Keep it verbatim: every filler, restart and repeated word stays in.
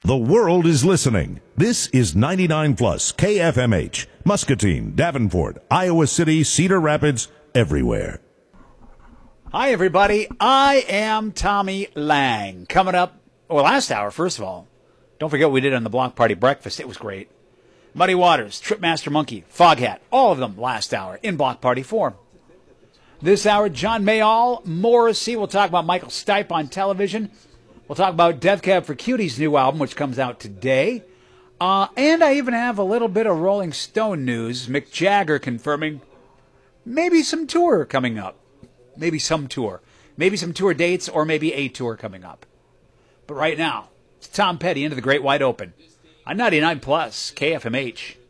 The world is listening. This is ninety-nine plus K F M H, Muscatine, Davenport, Iowa City, Cedar Rapids, everywhere. Hi, everybody. I am Tommy Lang. Coming up, well, last hour, first of all, don't forget what we did on the Block Party Breakfast. It was great. Muddy Waters, Tripmaster Monkey, Foghat, all of them last hour in Block Party form. This hour, John Mayall, Morrissey. We'll talk about Michael Stipe on television. We'll talk about Death Cab for Cutie's new album, which comes out today. Uh, and I even have a little bit of Rolling Stone news. Mick Jagger confirming maybe some tour coming up. Maybe some tour. Maybe some tour dates or maybe a tour coming up. But right now, it's Tom Petty into the Great Wide Open on ninety-nine plus K F M H.